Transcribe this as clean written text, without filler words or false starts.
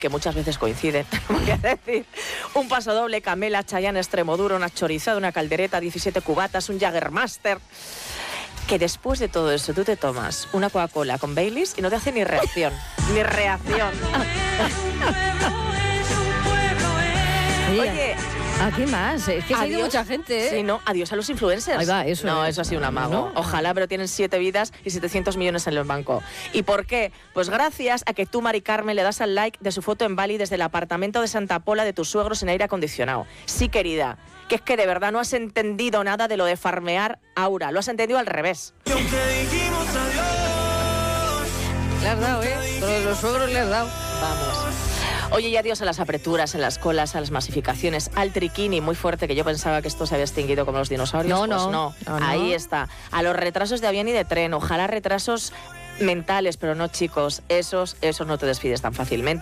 que muchas veces coinciden, voy a decir. Un pasodoble, Camela, Chayanne, Extremoduro, una chorizada, una caldereta, 17 cubatas, un Jägermeister. Que después de todo eso tú te tomas una Coca-Cola con Baileys y no te hace ni reacción. Ni reacción. Oye, aquí más, es que ha ido mucha gente, ¿eh? Sí, no, adiós a los influencers. Ahí va, eso. No, eso ha sido un amago. No. Ojalá, pero tienen 7 vidas y 700 millones en el banco. ¿Y por qué? Pues gracias a que tú, Mari Carmen, le das al like de su foto en Bali desde el apartamento de Santa Pola de tus suegros en aire acondicionado. Sí, querida, que es que de verdad no has entendido nada de lo de farmear Aura, lo has entendido al revés. Y aunque dijimos adiós, Le has dado, ¿eh? Todos los suegros le has dado. Vamos. Oye, y adiós a las apreturas en las colas, a las masificaciones, al triquini, muy fuerte, que yo pensaba que esto se había extinguido como los dinosaurios. No, pues no. Ahí está. A los retrasos de avión y de tren, ojalá retrasos mentales, pero no, chicos, esos no te despides tan fácilmente.